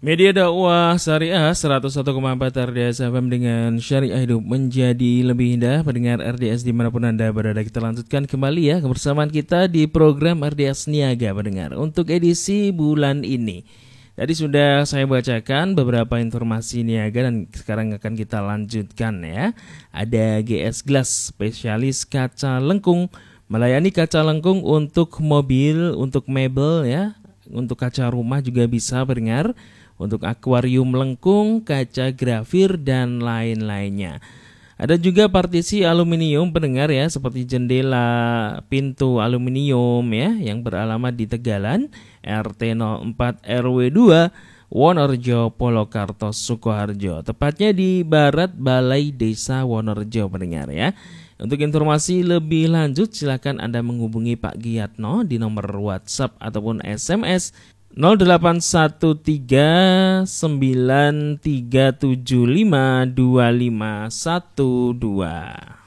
Media dakwah Syariah 101,4 RDS FM dengan Syariah Hidup menjadi lebih indah. Pendengar RDS dimanapun Anda berada, kita lanjutkan kembali ya kebersamaan kita di program RDS Niaga pendengar untuk edisi bulan ini. Tadi sudah saya bacakan beberapa informasi niaga dan sekarang akan kita lanjutkan ya. Ada GS Glass, spesialis kaca lengkung, melayani kaca lengkung untuk mobil, untuk mebel ya, untuk kaca rumah juga bisa pendengar, untuk akuarium lengkung, kaca grafir dan lain-lainnya. Ada juga partisi aluminium pendengar ya, seperti jendela, pintu aluminium ya, yang beralamat di Tegalan, RT 04 RW 2, Wonorejo, Polokarto, Sukoharjo. Tepatnya di Barat Balai Desa Wonorejo pendengar ya. Untuk informasi lebih lanjut silakan Anda menghubungi Pak Giyatno di nomor WhatsApp ataupun SMS 081393752512.